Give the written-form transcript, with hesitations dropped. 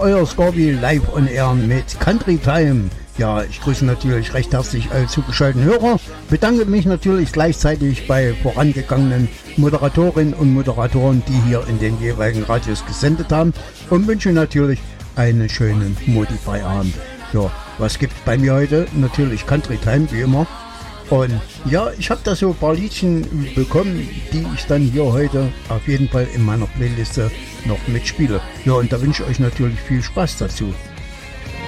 euer Scorby live on air mit Country Time. Ja, ich grüße natürlich recht herzlich alle zugeschalteten Hörer, bedanke mich natürlich gleichzeitig bei vorangegangenen Moderatorinnen und Moderatoren, die hier in den jeweiligen Radios gesendet haben und wünsche natürlich einen schönen Modify-Abend. Ja, was gibt's bei mir heute? Natürlich Country Time, wie immer. Und ja, ich habe da so ein paar Liedchen bekommen, die ich dann hier heute auf jeden Fall in meiner Playliste noch mitspiele. Ja, und da wünsche ich euch natürlich viel Spaß dazu.